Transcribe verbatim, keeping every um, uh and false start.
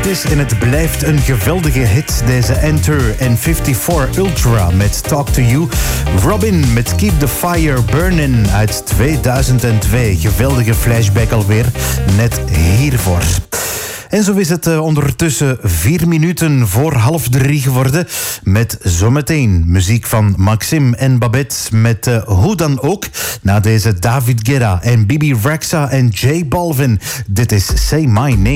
is en het blijft een geweldige hit. Deze Enter en vijfenvijftig Ultra met Talk to You. Robin met Keep the Fire Burning uit tweeduizend twee. Geweldige flashback alweer, net hiervoor. En zo is het uh, ondertussen vier minuten voor half drie geworden. Met zometeen muziek van Maxim en Babette met uh, Hoe dan ook. Na deze David Guetta en Bibi Rexha en J Balvin. Dit is Say My Name.